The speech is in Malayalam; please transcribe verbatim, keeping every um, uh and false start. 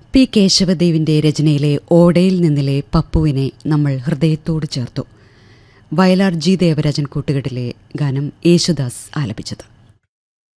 പി കേശവദേവിന്റെ രചനയിലെ ഓടയിൽ നിന്നിലെ പപ്പുവിനെ നമ്മൾ ഹൃദയത്തോട് ചേർത്തു. വയലാർ ജി ദേവരാജൻ കൂട്ടുകെട്ടിലെ ഗാനം യേശുദാസ് ആലപിച്ചത്.